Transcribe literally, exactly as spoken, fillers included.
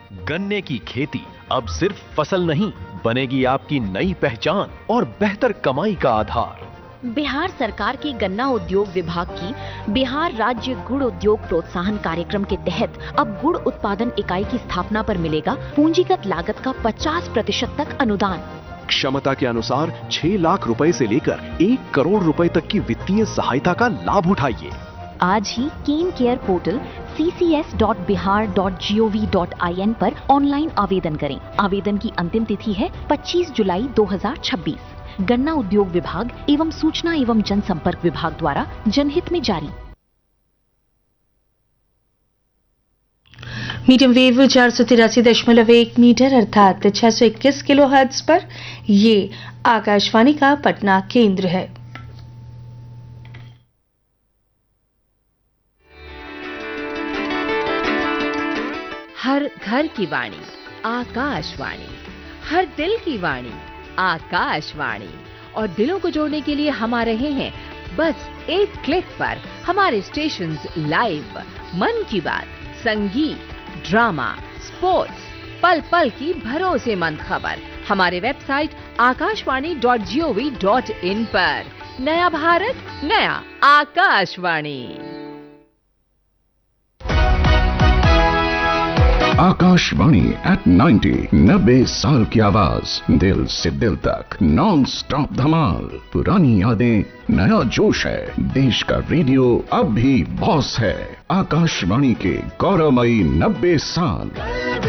गन्ने की खेती अब सिर्फ फसल नहीं बनेगी आपकी नई पहचान और बेहतर कमाई का आधार। बिहार सरकार की गन्ना उद्योग विभाग की बिहार राज्य गुड़ उद्योग प्रोत्साहन कार्यक्रम के तहत अब गुड़ उत्पादन इकाई की स्थापना पर मिलेगा पूंजीगत लागत का पचास प्रतिशत तक अनुदान। क्षमता के अनुसार छह लाख रुपए से लेकर एक करोड़ रुपए तक की वित्तीय सहायता का लाभ उठाइए। आज ही केन care portal C C S dot Bihar dot G O V dot I N पर ऑनलाइन आवेदन करें। आवेदन की अंतिम तिथि है पच्चीस जुलाई दो हज़ार छब्बीस। गन्ना उद्योग विभाग एवं सूचना एवं जनसंपर्क विभाग द्वारा जनहित में जारी। मीडियम वेव चार सौ तिरासी दशमलव एक मीटर अर्थात छह सौ इक्कीस किलो हर्ट्ज पर ये आकाशवाणी का पटना केंद्र है। हर घर की वाणी आकाशवाणी, हर दिल की वाणी आकाशवाणी, और दिलों को जोड़ने के लिए हम आ रहे हैं बस एक क्लिक पर। हमारे स्टेशंस लाइव, मन की बात, संगीत, ड्रामा, स्पोर्ट्स, पल पल की भरोसेमंद खबर हमारे website Akashvani dot G O V dot in पर। नया भारत, नया आकाशवाणी। आकाशवाणी एट नाइन्टी, नब्बे साल की आवाज, दिल से दिल तक, नॉन स्टॉप धमाल। पुरानी यादें, नया जोश है, देश का रेडियो अब भी बॉस है। आकाशवाणी के गौरवमयी नब्बे साल।